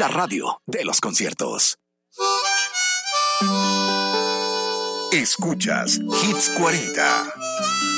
la radio de los conciertos. Escuchas Hits 40.